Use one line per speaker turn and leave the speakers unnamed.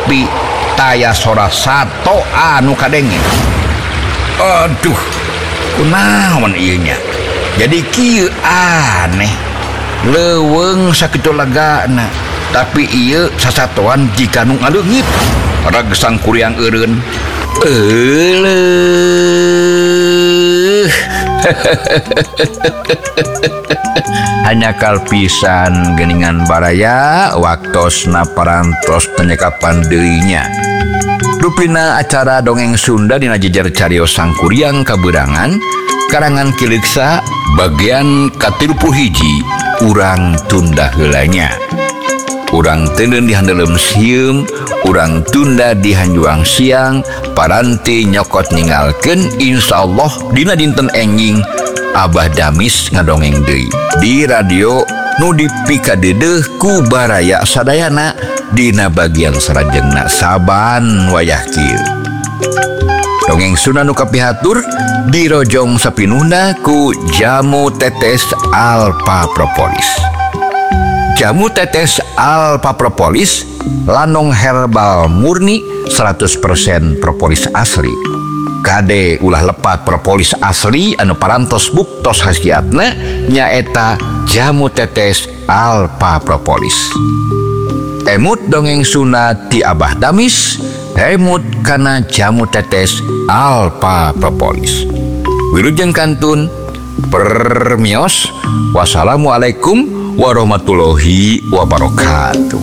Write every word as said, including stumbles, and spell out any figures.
tapi taya sora sato anu kadenge. Aduh, kunaon ieu nya? Jadi kieu aneh. Leuweung sakitu lagana, tapi ieu sasatoan jika nu ngaleungit. Rag sang kuriang eureun. Euleuh. Hanya kalpisan geningan baraya waktosna parantos penyekapan deuinya. Rupina acara dongeng Sunda dina jejer cariyos sang kuriang kaberangan karangan Kiliksa bagian katilu puluh hiji urang tunda heulanya. Urang teuneun di handelem sieum, urang tunda di hanjuang siang, paranti nyokot ningalkeun insyaallah dina dinten enjing Abah Damis ngadongeng deui di radio nu dipikadeudeuh ku baraya sadayana dina bagian sarajengna saban wayah kieu. Dongeng Sunda nu kapihatur dirojong sapinuhna ku Jamu Tetes Alpha Propolis. Jamu Tetes Alpha Propolis lanong herbal murni seratus persen propolis asli. Kade ulah lepat propolis asli anu parantos buktos khasiatna nyaeta Jamu Tetes Alpha Propolis. Emut dongeng Sunda ti Abah Damis, emut kana Jamu Tetes Alpha Propolis. Wilujeng kantun permios. Wassalamualaikum warahmatullahi wabarakatuh.